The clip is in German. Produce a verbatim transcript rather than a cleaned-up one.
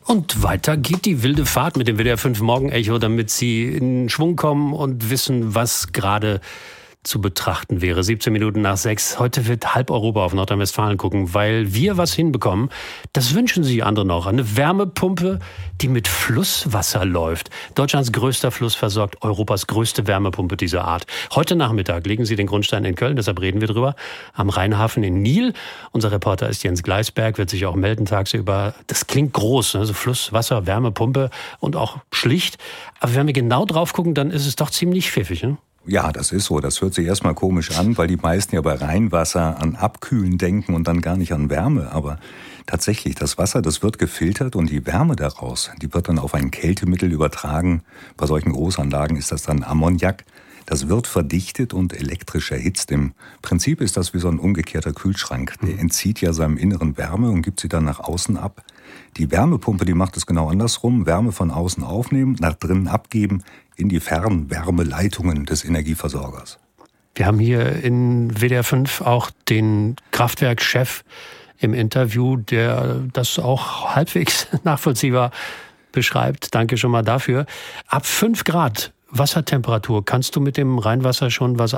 Und weiter geht die wilde Fahrt mit dem W D R fünf Morgenecho, damit Sie in Schwung kommen und wissen, was gerade zu betrachten wäre. siebzehn Minuten nach sechs. Heute wird halb Europa auf Nordrhein-Westfalen gucken, weil wir was hinbekommen. Das wünschen sich andere noch. Eine Wärmepumpe, die mit Flusswasser läuft. Deutschlands größter Fluss versorgt Europas größte Wärmepumpe dieser Art. Heute Nachmittag legen Sie den Grundstein in Köln, deshalb reden wir drüber, am Rheinhafen in Nil. Unser Reporter ist Jens Gleisberg, wird sich auch melden tagsüber. Das klingt groß, ne? So Flusswasser, Wärmepumpe und auch schlicht. Aber wenn wir genau drauf gucken, dann ist es doch ziemlich pfiffig, ne? Ja, das ist so. Das hört sich erstmal komisch an, weil die meisten ja bei Rheinwasser an Abkühlen denken und dann gar nicht an Wärme. Aber tatsächlich, das Wasser, das wird gefiltert und die Wärme daraus, die wird dann auf ein Kältemittel übertragen. Bei solchen Großanlagen ist das dann Ammoniak. Das wird verdichtet und elektrisch erhitzt. Im Prinzip ist das wie so ein umgekehrter Kühlschrank. Der entzieht ja seinem Inneren Wärme und gibt sie dann nach außen ab. Die Wärmepumpe, die macht es genau andersrum. Wärme von außen aufnehmen, nach drinnen abgeben, in die Fernwärmeleitungen des Energieversorgers. Wir haben hier in W D R fünf auch den Kraftwerkchef im Interview, der das auch halbwegs nachvollziehbar beschreibt. Danke schon mal dafür. Ab fünf Grad Wassertemperatur kannst du mit dem Rheinwasser schon was